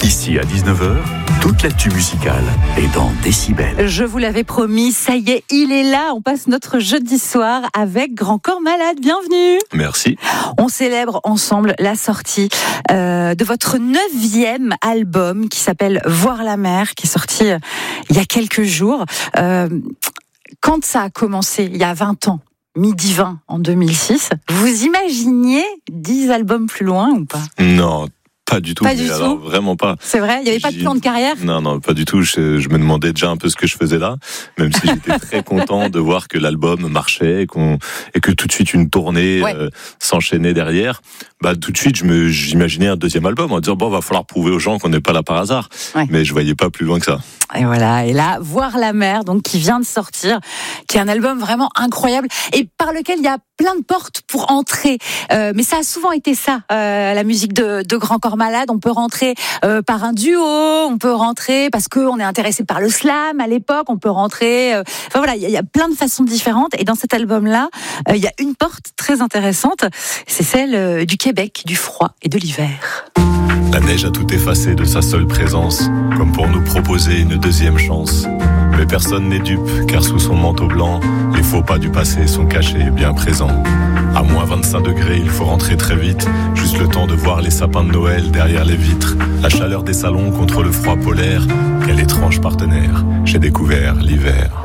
Ici à 19h, toute l'actu musicale est dans Décibel. Je vous l'avais promis, ça y est, il est là. On passe notre jeudi soir avec Grand Corps Malade. Bienvenue. Merci. On célèbre ensemble la sortie de votre 9e album qui s'appelle Voir la mer, qui est sorti il y a quelques jours. Quand ça a commencé, il y a 20 ans, Midi 20 en 2006, vous imaginiez 10 albums plus loin ou pas ? Non. Pas du tout, pas du alors, tout. Vraiment pas. C'est vrai, il n'y avait pas de plan de carrière ? Non, pas du tout. Je me demandais déjà un peu ce que je faisais là, même si j'étais très content de voir que l'album marchait et que tout de suite une tournée s'enchaînait derrière. Bah tout de suite, j'imaginais un deuxième album en disant va falloir prouver aux gens qu'on n'est pas là par hasard. Ouais. Mais je voyais pas plus loin que ça. Et voilà, et là, Voir la mer, donc qui vient de sortir, qui est un album vraiment incroyable et par lequel il y a plein de portes pour entrer. Mais ça a souvent été ça, la musique de Grand Corps Malade. On peut rentrer par un duo, on peut rentrer parce qu'on est intéressé par le slam à l'époque, on peut rentrer... Enfin voilà, il y a plein de façons différentes. Et dans cet album-là, il y a une porte très intéressante, c'est celle du Québec, du froid et de l'hiver. La neige a tout effacé de sa seule présence, comme pour nous proposer une deuxième chance. Mais personne n'est dupe, car sous son manteau blanc, les faux pas du passé sont cachés bien présents. À moins 25 degrés, il faut rentrer très vite, juste le temps de voir les sapins de Noël derrière les vitres. La chaleur des salons contre le froid polaire, quel étrange partenaire, j'ai découvert l'hiver.